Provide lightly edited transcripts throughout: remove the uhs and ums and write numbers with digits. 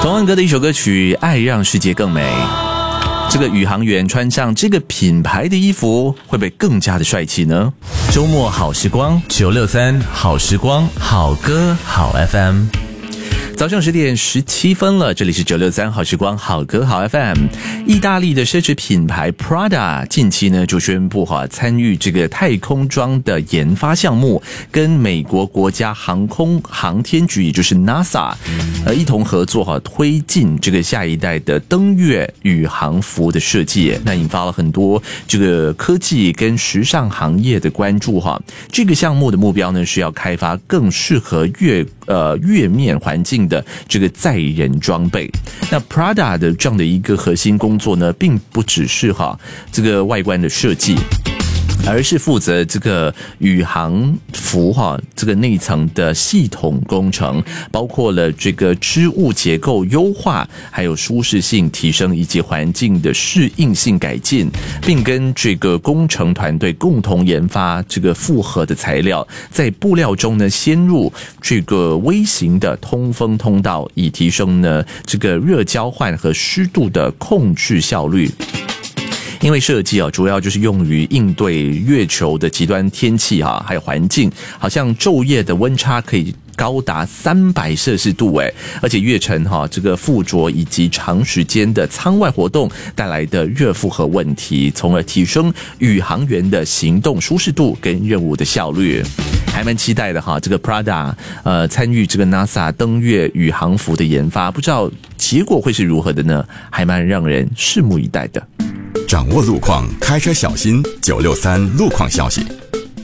童安格的一首歌曲《爱让世界更美》，这个宇航员穿上这个品牌的衣服，会不会更加的帅气呢？周末好时光963好时光，好歌好 FM。早上10点17分了，这里是963好时光，好歌好 FM。意大利的奢侈品牌 Prada 近期呢就宣布参与这个太空装的研发项目，跟美国国家航空航天局，也就是 NASA 一同合作推进这个下一代的登月宇航服的设计，那引发了很多这个科技跟时尚行业的关注这个项目的目标呢是要开发更适合月面环境的这个载人装备。那 Prada 的这样的一个核心工作呢，并不只是这个外观的设计，而是负责这个宇航服这个内层的系统工程，包括了这个织物结构优化，还有舒适性提升以及环境的适应性改进，并跟这个工程团队共同研发这个复合的材料，在布料中呢先入这个微型的通风通道，以提升呢这个热交换和湿度的控制效率。因为设计主要就是用于应对月球的极端天气还有环境，好像昼夜的温差可以高达300摄氏度而且月尘这个附着以及长时间的舱外活动带来的热负荷问题，从而提升宇航员的行动舒适度跟任务的效率。还蛮期待的这个 Prada 参与这个 NASA 登月宇航服的研发，不知道结果会是如何的呢？还蛮让人拭目以待的。 掌握路况，开车小心963路况消息。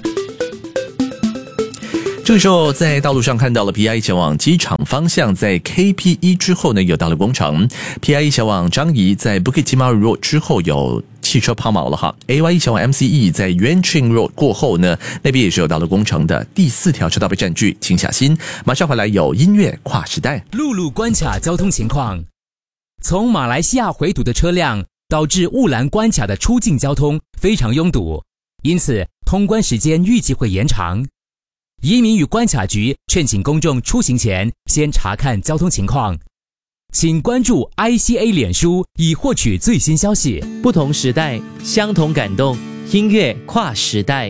这个时候在道路上看到了 PI 前往机场方向，在 KP1 之后呢有道路工程， PI 前往樟宜在 Bukit Timah Road 之后有汽车抛锚了AY 前往 MCE 在 Yuan Ching Road 过后呢，那边也是有道路工程的，第4条车道被占据，请小心。马上回来有音乐跨时代。 陆路关卡交通情况，从马来西亚回堵的车辆导致雾兰关卡的出境交通非常拥堵，因此通关时间预计会延长。移民与关卡局劝请公众出行前先查看交通情况，请关注 ICA 脸书以获取最新消息。 不同时代，相同感动，音乐跨时代。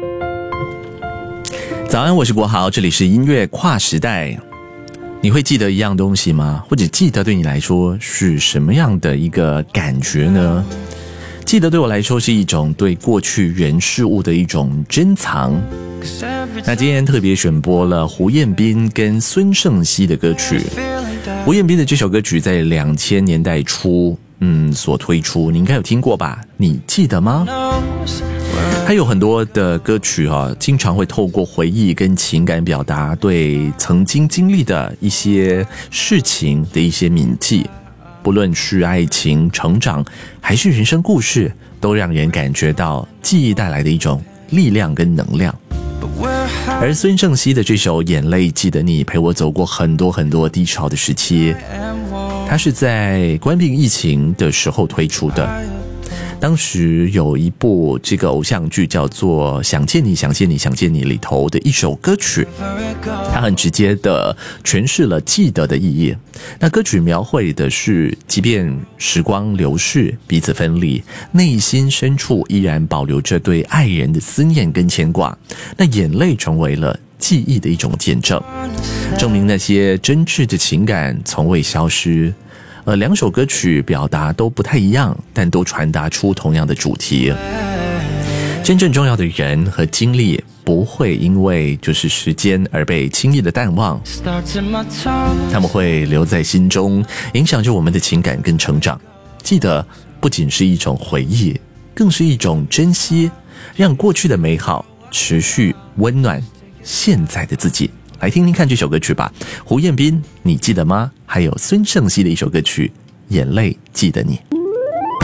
早安，我是国豪，这里是音乐跨时代。你会记得一样东西吗？或者记得对你来说是什么样的一个感觉呢？记得对我来说是一种对过去人事物的一种珍藏。那今天特别选播了胡彦斌跟孙盛希的歌曲。胡彦斌的这首歌曲在2000年代初所推出，你应该有听过吧？你记得吗？还有很多的歌曲经常会透过回忆跟情感表达对曾经经历的一些事情的一些铭记，不论是爱情、成长还是人生故事，都让人感觉到记忆带来的一种力量跟能量。而孙盛希的这首《眼泪记得你》陪我走过很多很多低潮的时期，它是在关闭疫情的时候推出的。当时有一部这个偶像剧叫做《想见你想见你想见你》里头的一首歌曲，它很直接的诠释了记得的意义。那歌曲描绘的是即便时光流逝，彼此分离，内心深处依然保留着对爱人的思念跟牵挂，那眼泪成为了记忆的一种见证，证明那些真挚的情感从未消失。两首歌曲表达都不太一样，但都传达出同样的主题。真正重要的人和经历不会因为就是时间而被轻易的淡忘，他们会留在心中，影响着我们的情感跟成长。记得不仅是一种回忆，更是一种珍惜，让过去的美好持续温暖现在的自己。来听听看这首歌曲吧，胡彦斌，你记得吗？还有孙盛希的一首歌曲《眼泪记得你》。